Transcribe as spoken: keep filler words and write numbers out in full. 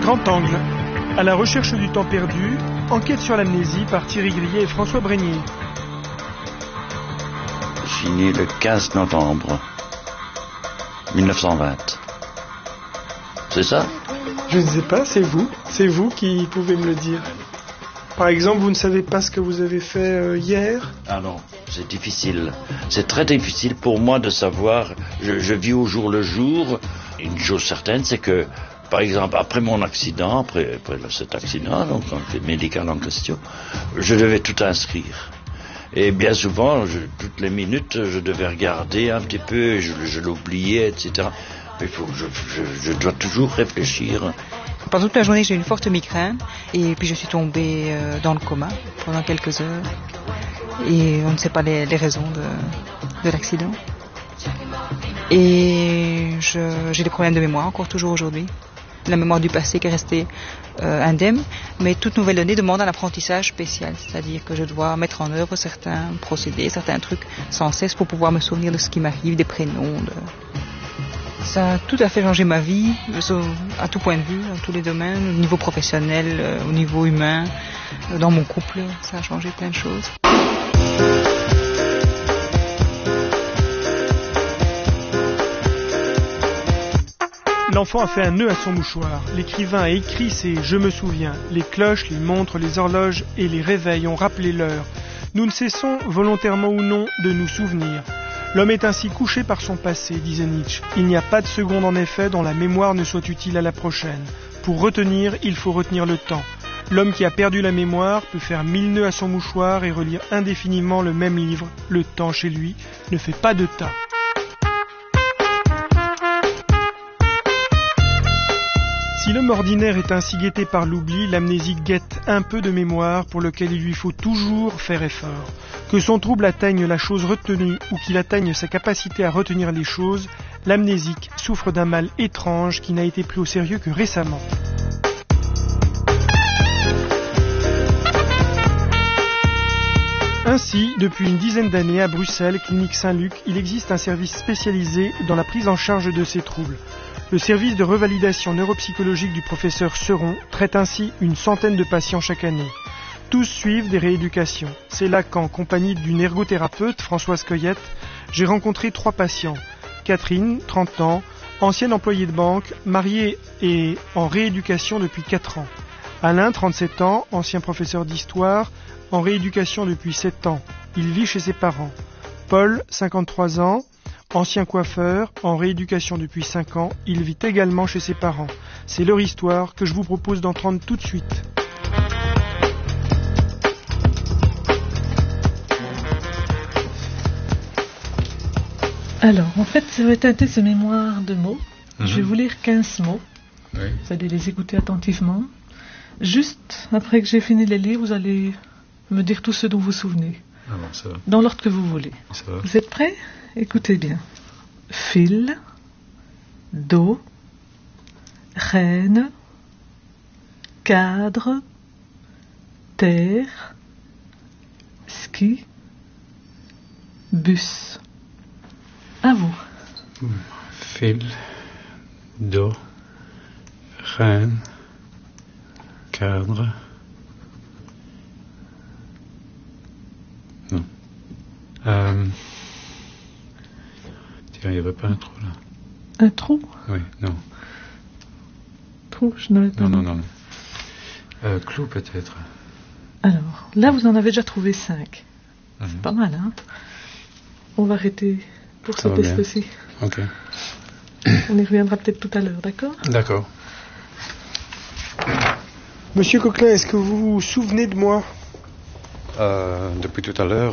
Grand Angle, à la recherche du temps perdu, enquête sur l'amnésie par Thierry Grillet et François Brégnier. Je suis né le quinze novembre mille neuf cent vingt. C'est ça? Je ne sais pas, c'est vous. C'est vous qui pouvez me le dire. Par exemple, vous ne savez pas ce que vous avez fait euh, hier? Ah non, c'est difficile. C'est très difficile pour moi de savoir. Je, je vis au jour le jour. Une chose certaine, c'est que, par exemple, après mon accident, après, après cet accident, donc le médical en question, je devais tout inscrire. Et bien souvent, je, toutes les minutes, je devais regarder un petit peu, je, je l'oubliais, et cetera. Il faut, je, je, je dois toujours réfléchir. Pendant toute la journée, j'ai eu une forte migraine et puis je suis tombée euh, dans le coma pendant quelques heures. Et on ne sait pas les, les raisons de, de l'accident. Et je, j'ai des problèmes de mémoire encore toujours aujourd'hui. La mémoire du passé qui est restée euh, indemne, mais toute nouvelle donnée demande un apprentissage spécial, c'est-à-dire que je dois mettre en œuvre certains procédés, certains trucs sans cesse pour pouvoir me souvenir de ce qui m'arrive, des prénoms. De... Ça a tout à fait changé ma vie, à tout point de vue, dans tous les domaines, au niveau professionnel, au niveau humain, dans mon couple, ça a changé plein de choses. L'enfant a fait un nœud à son mouchoir. L'écrivain a écrit ses « Je me souviens ». Les cloches, les montres, les horloges et les réveils ont rappelé l'heure. Nous ne cessons, volontairement ou non, de nous souvenir. L'homme est ainsi couché par son passé, disait Nietzsche. Il n'y a pas de seconde en effet dont la mémoire ne soit utile à la prochaine. Pour retenir, il faut retenir le temps. L'homme qui a perdu la mémoire peut faire mille nœuds à son mouchoir et relire indéfiniment le même livre. Le temps, chez lui, ne fait pas de tas. Si l'homme ordinaire est ainsi guetté par l'oubli, l'amnésique guette un peu de mémoire pour lequel il lui faut toujours faire effort. Que son trouble atteigne la chose retenue ou qu'il atteigne sa capacité à retenir les choses, l'amnésique souffre d'un mal étrange qui n'a été pris au sérieux que récemment. Ainsi, depuis une dizaine d'années à Bruxelles, clinique Saint-Luc, il existe un service spécialisé dans la prise en charge de ces troubles. Le service de revalidation neuropsychologique du professeur Seron traite ainsi une centaine de patients chaque année. Tous suivent des rééducations. C'est là qu'en compagnie d'une ergothérapeute, Françoise Coyette, j'ai rencontré trois patients. Catherine, trente ans, ancienne employée de banque, mariée et en rééducation depuis quatre ans. Alain, trente-sept ans, ancien professeur d'histoire, en rééducation depuis sept ans. Il vit chez ses parents. Paul, cinquante-trois ans, ancien coiffeur, en rééducation depuis cinq ans, il vit également chez ses parents. C'est leur histoire que je vous propose d'entendre tout de suite. Alors, en fait, ça va être un test de mémoire de mots. Mm-hmm. Je vais vous lire quinze mots. Oui. Vous allez les écouter attentivement. Juste après que j'ai fini de les lire, vous allez me dire tout ce dont vous vous souvenez. Ah bon, ça va. Dans l'ordre que vous voulez. Ça va. Vous êtes prêts? Écoutez bien. Fil, dos, reine, cadre, terre, ski, bus. À vous. Fil, dos, reine, cadre. Non. Euh... Tiens, il n'y avait pas un trou là. Un trou? Oui, non. Trou, je n'avais pas. Non, non, non. non. Euh, clou peut-être. Alors, là vous en avez déjà trouvé cinq. Mm-hmm. C'est pas mal, hein? On va arrêter pour ce test-ci. Ok. On y reviendra peut-être tout à l'heure, d'accord? D'accord. Monsieur Coquelin, est-ce que vous vous souvenez de moi? Euh, depuis tout à l'heure,